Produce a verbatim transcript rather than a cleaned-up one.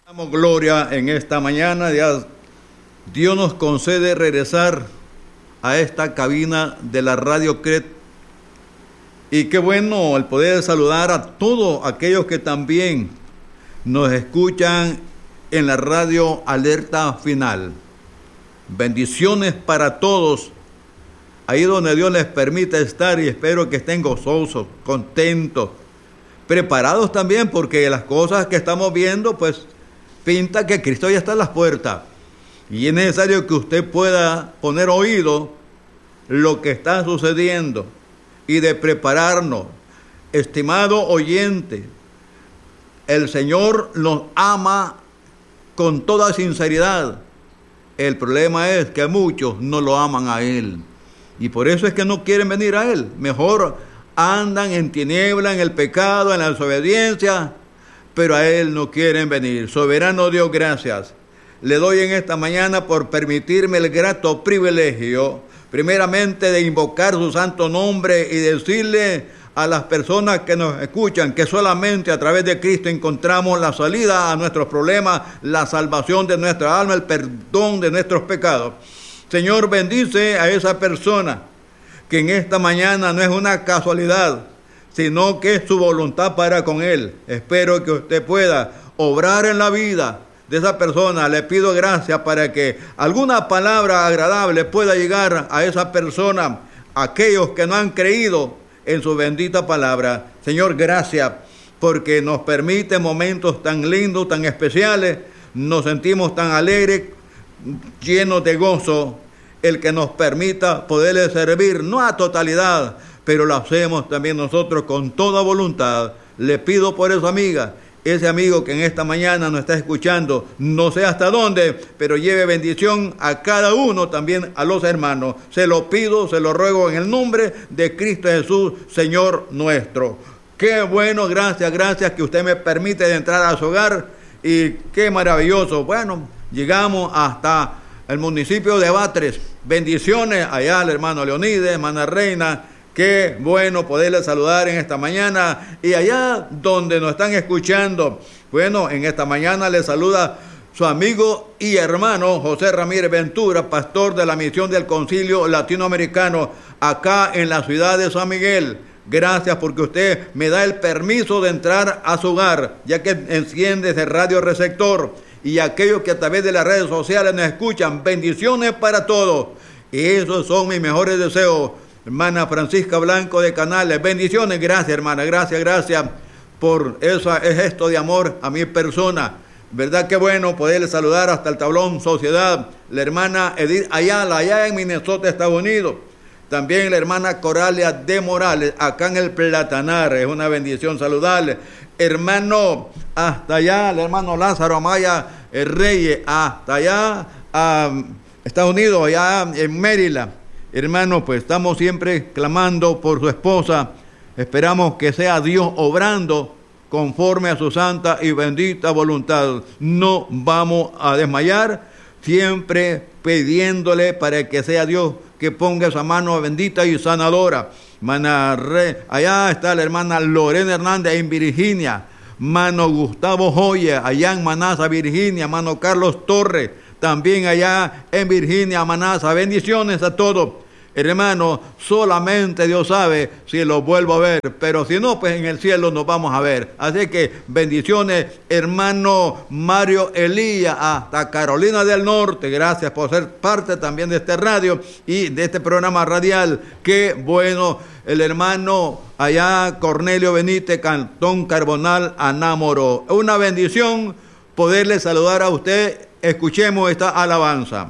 Damos gloria en esta mañana. Ya Dios nos concede regresar a esta cabina de la Radio C R E T. Y qué bueno el poder saludar a todos aquellos que también nos escuchan en la radio Alerta Final. Bendiciones para todos, ahí donde Dios les permite estar, y espero que estén gozosos, contentos, preparados también, porque las cosas que estamos viendo, pues, pinta que Cristo ya está en las puertas. Y es necesario que usted pueda poner oído lo que está sucediendo y de prepararnos. Estimado oyente, el Señor nos ama con toda sinceridad. El problema es que muchos no lo aman a Él. Y por eso es que no quieren venir a Él. Mejor andan en tiniebla, en el pecado, en la desobediencia, pero a Él no quieren venir. Soberano Dios, gracias. Le doy en esta mañana por permitirme el grato privilegio, primeramente, de invocar su santo nombre y decirle a las personas que nos escuchan que solamente a través de Cristo encontramos la salida a nuestros problemas, la salvación de nuestra alma, el perdón de nuestros pecados. Señor, bendice a esa persona que en esta mañana no es una casualidad, sino que es su voluntad para con Él. Espero que usted pueda obrar en la vida de esa persona. Le pido gracias para que alguna palabra agradable pueda llegar a esa persona, aquellos que no han creído en su bendita palabra. Señor, gracias porque nos permite momentos tan lindos, tan especiales. Nos sentimos tan alegres, llenos de gozo, el que nos permita poderle servir, no a totalidad, pero lo hacemos también nosotros con toda voluntad. Le pido por esa amiga, ese amigo que en esta mañana nos está escuchando, no sé hasta dónde, pero lleve bendición a cada uno, también a los hermanos. Se lo pido, se lo ruego en el nombre de Cristo Jesús, Señor nuestro. Qué bueno, gracias, gracias que usted me permite entrar a su hogar, y qué maravilloso. Bueno, llegamos hasta el municipio de Batres. Bendiciones allá al hermano Leonides, hermana Reina. Qué bueno poderles saludar en esta mañana. Y allá donde nos están escuchando, bueno, en esta mañana les saluda su amigo y hermano José Ramírez Ventura, pastor de la misión del Concilio Latinoamericano, acá en la ciudad de San Miguel. Gracias porque usted me da el permiso de entrar a su hogar, ya que enciende ese radio receptor. Y aquellos que a través de las redes sociales nos escuchan, bendiciones para todos. Y esos son mis mejores deseos. Hermana Francisca Blanco de Canales, bendiciones, gracias hermana, gracias, gracias por ese gesto de amor a mi persona. Verdad que bueno poderle saludar hasta el tablón Sociedad, la hermana Edith Ayala, allá en Minnesota, Estados Unidos. También la hermana Coralia de Morales, acá en el Platanar, es una bendición saludarle. Hermano, hasta allá, el hermano Lázaro Amaya Reyes, hasta allá, a Estados Unidos, allá en Maryland. Hermano, pues estamos siempre clamando por su esposa. Esperamos que sea Dios obrando conforme a su santa y bendita voluntad. No vamos a desmayar, siempre pidiéndole para que sea Dios que ponga esa mano bendita y sanadora. Hermana Re, allá está la hermana Lorena Hernández en Virginia. Mano Gustavo Joya, allá en Manasa, Virginia. Mano Carlos Torres, también allá en Virginia, Manasa. Bendiciones a todos. Hermano, solamente Dios sabe si los vuelvo a ver, pero si no, pues en el cielo nos vamos a ver. Así que bendiciones, hermano Mario Elías, hasta Carolina del Norte. Gracias por ser parte también de este radio y de este programa radial. Qué bueno, el hermano allá Cornelio Benítez, Cantón Carbonal, Anámoro. Una bendición poderle saludar a usted. Escuchemos esta alabanza.